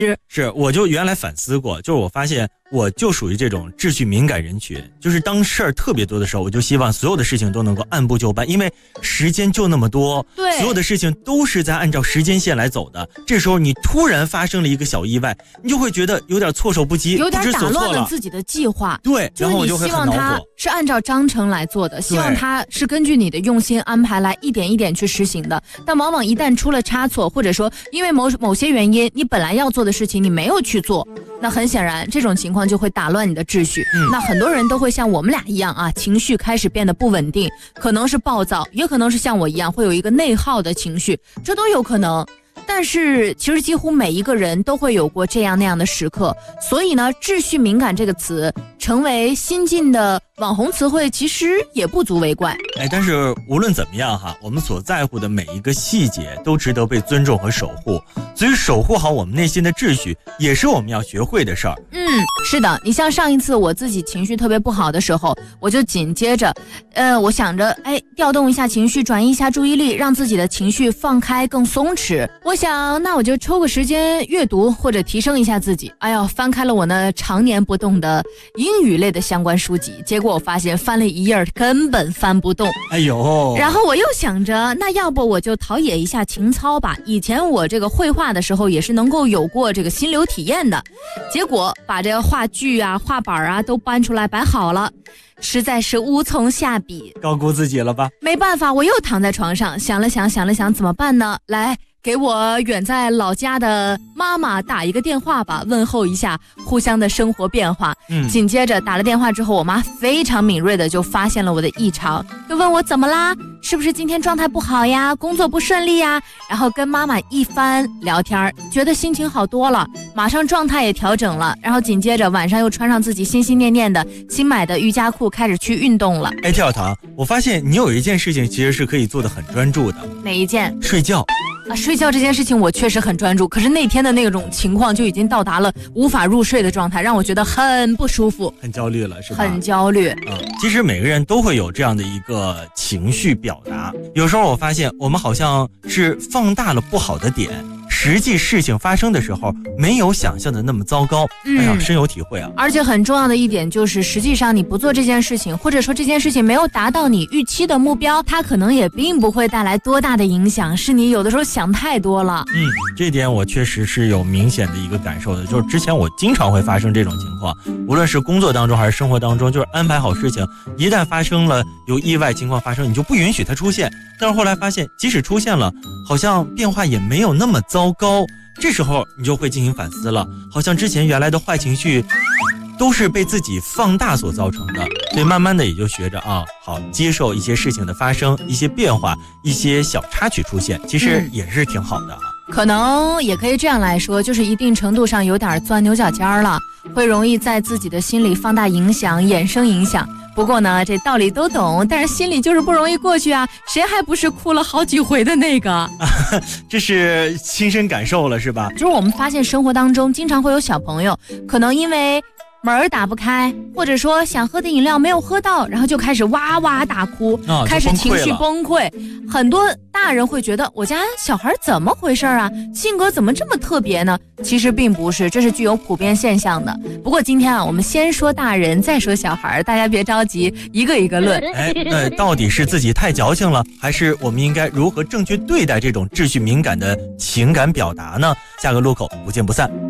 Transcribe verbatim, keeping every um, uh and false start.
是，我就原来反思过，就是我发现我就属于这种秩序敏感人群，就是当事儿特别多的时候，我就希望所有的事情都能够按部就班，因为时间就那么多， 对， 所有的事情都是在按照时间线来走的。这时候你突然发生了一个小意外，你就会觉得有点措手不及， 有点打乱了了自己的计划。 对， 就是你希望他是按照章程来做的，希望他是根据你的用心安排来一点一点去实行的。但往往一旦出了差错，或者说因为某某些原因，你本来要做的事情你没有去做，那很显然这种情况就会打乱你的秩序。嗯、那很多人都会像我们俩一样啊，情绪开始变得不稳定，可能是暴躁，也可能是像我一样会有一个内耗的情绪，这都有可能。但是其实几乎每一个人都会有过这样那样的时刻，所以呢，秩序敏感这个词成为新晋的网红词汇，其实也不足为怪。 哎，但是无论怎么样哈，我们所在乎的每一个细节都值得被尊重和守护，所以守护好我们内心的秩序也是我们要学会的事儿。 嗯，是的，你像上一次我自己情绪特别不好的时候，我就紧接着呃，我想着哎，调动一下情绪，转移一下注意力，让自己的情绪放开更松弛。我想那我就抽个时间阅读或者提升一下自己。哎呦，翻开了我那常年不动的英语类的相关书籍，结果我发现翻了一页根本翻不动。 哎呦， 然后我又想着那要不我就陶冶一下情操吧，以前我这个绘画的时候也是能够有过这个心流体验的。结果把这个画具啊画板啊都搬出来摆好了，实在是无从下笔， 高估自己了吧？ 没办法，我又躺在床上想了想想了想怎么办呢？来，给我远在老家的妈妈打一个电话吧，问候一下互相的生活变化。嗯，紧接着打了电话之后，我妈非常敏锐的就发现了我的异常，就问我怎么啦，是不是今天状态不好呀，工作不顺利呀？然后跟妈妈一番聊天，觉得心情好多了，马上状态也调整了，然后紧接着晚上又穿上自己心心念念的新买的瑜伽裤，开始去运动了。 哎，跳糖，我发现你有一件事情其实是可以做得很专注的。 哪一件？ 睡觉。 啊，睡觉这件事情我确实很专注，可是那天的那种情况就已经到达了无法入睡的状态，让我觉得很不舒服， 很焦虑了，是吧？ 很焦虑。 嗯，其实每个人都会有这样的一个情绪表达，有时候我发现我们好像是放大了不好的点，实际事情发生的时候没有想象的那么糟糕。嗯、哎呀，深有体会啊！ 而且很重要的一点就是，实际上你不做这件事情，或者说这件事情没有达到你预期的目标，它可能也并不会带来多大的影响，是你有的时候想太多了。 嗯，这点我确实是有明显的一个感受的，就是之前我经常会发生这种情况，无论是工作当中还是生活当中，就是安排好事情，一旦发生了有意外情况发生，你就不允许它出现。但是后来发现，即使出现了，好像变化也没有那么糟糕。这时候你就会进行反思了，好像之前原来的坏情绪都是被自己放大所造成的，所以慢慢的也就学着啊，好接受一些事情的发生，一些变化，一些小插曲出现，其实也是挺好的。 嗯、可能也可以这样来说，就是一定程度上有点钻牛角尖了，会容易在自己的心里放大影响，衍生影响。不过呢，这道理都懂，但是心里就是不容易过去啊，谁还不是哭了好几回的那个？ 这是亲身感受了是吧？ 就是我们发现生活当中经常会有小朋友，可能因为门儿打不开，或者说想喝的饮料没有喝到，然后就开始哇哇大哭， 哦、 开始情绪崩溃。很多大人会觉得我家小孩怎么回事啊，性格怎么这么特别呢？其实并不是，这是具有普遍现象的。不过今天啊，我们先说大人，再说小孩，大家别着急，一个一个论。 哎，那到底是自己太矫情了，还是我们应该如何正确对待这种秩序敏感的情感表达呢？下个路口不见不散。